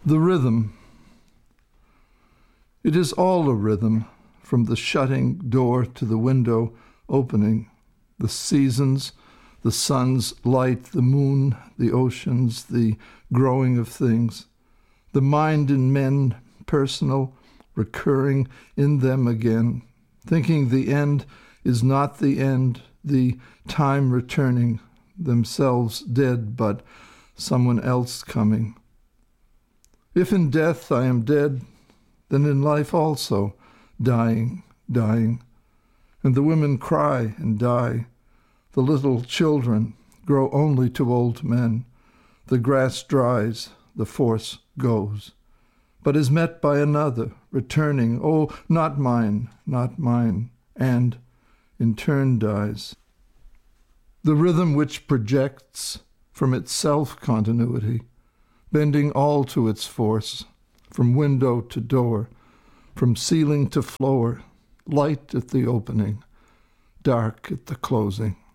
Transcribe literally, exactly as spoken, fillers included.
The rhythm. It is all a rhythm, from the shutting door to the window opening, the seasons, the sun's light, the moon, the oceans, the growing of things, the mind in men, personal, recurring in them again, thinking the end is not the end, the time returning, themselves dead, but someone else coming. If in death I am dead, then in life also, dying, dying. And the women cry and die. The little children grow only to old men. The grass dries, the force goes, but is met by another, returning, oh, not mine, not mine, and in turn dies. The rhythm which projects from its self-continuity, bending all to its force, from window to door, from ceiling to floor, light at the opening, dark at the closing.